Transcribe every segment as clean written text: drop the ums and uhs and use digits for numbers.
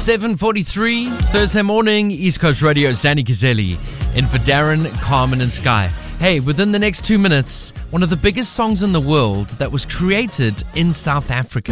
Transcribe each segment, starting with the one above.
7:43, Thursday morning, East Coast Radio's Danny Gazzelli, in for Darren, Carmen and Sky. Hey, within the next 2 minutes, one of the biggest songs in the world that was created in South Africa.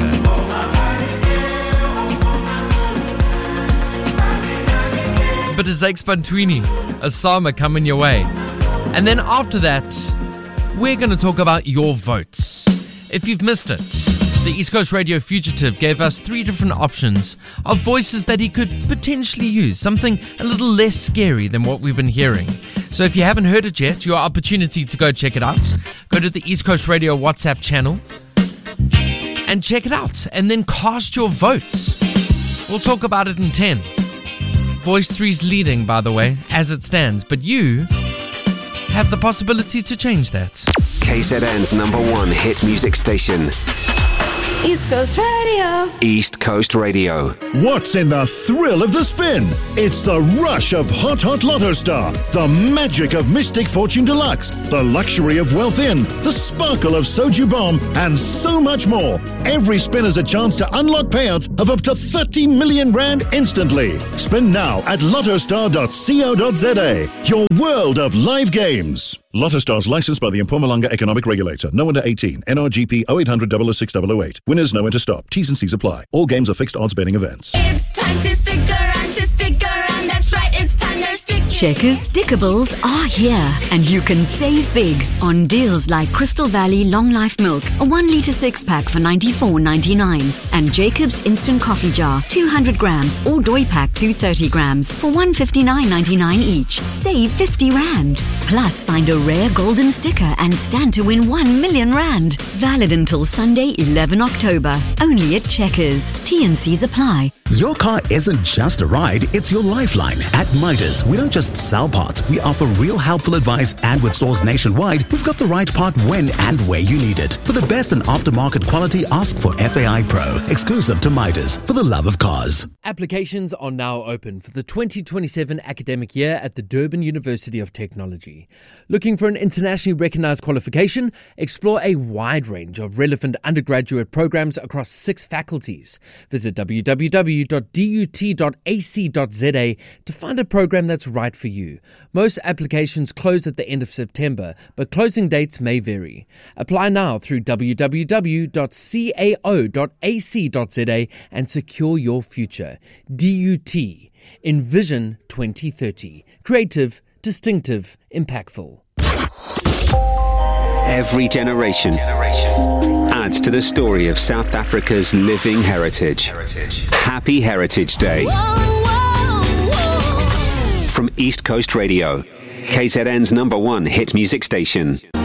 But it's Zakes Bantwini, a Sama coming your way. And then after that, we're going to talk about your votes. If you've missed it, the East Coast Radio Fugitive gave us 3 different options of voices that he could potentially use, something a little less scary than what we've been hearing. So if you haven't heard it yet, your opportunity to go check it out. Go to the East Coast Radio WhatsApp channel and check it out, and then cast your votes. We'll talk about it in 10. Voice 3's leading, by the way, as it stands, but you have the possibility to change that. KZN's #1 hit music station. East Coast Radio. East Coast Radio. What's in the thrill of the spin? It's the rush of Hot Hot Lotto Star, the magic of Mystic Fortune Deluxe, the luxury of Wealth In, the sparkle of Soju Bomb, and so much more. Every spin is a chance to unlock payouts of up to 30 million rand instantly. Spin now at lottostar.co.za. Your world of live games. Lotto Stars licensed by the Mpumalanga Economic Regulator. No under 18. NRGP 0800 006 008. Winners know when to stop. T's and C's apply. All games are fixed odds betting events. It's time to stick around, that's right, it's time to stick. Checkers Stickables are here, and you can save big on deals like Crystal Valley Long Life Milk, a 1 litre 6-pack for $94.99, and Jacob's Instant Coffee Jar, 200 grams, or Doi Pack 230 grams for $159.99 each. Save 50 Rand. Plus, find a rare golden sticker and stand to win 1 million Rand. Valid until Sunday, 11 October. Only at Checkers. T&Cs apply. Your car isn't just a ride, it's your lifeline. At Midas, we don't just sell parts, we offer real helpful advice, and with stores nationwide, we've got the right part when and where you need it. For the best in aftermarket quality, ask for FAI Pro, exclusive to Midas, for the love of cars. Applications are now open for the 2027 academic year at the Durban University of Technology. Looking for an internationally recognized qualification? Explore a wide range of relevant undergraduate programs across 6 faculties. Visit www.dut.ac.za to find a program that's right for you. Most applications close at the end of September, but closing dates may vary. Apply now through www.cao.ac.za and secure your future. DUT. Envision 2030. Creative, distinctive, impactful. Every generation adds to the story of South Africa's living heritage. Happy Heritage Day. From East Coast Radio, KZN's #1 hit music station.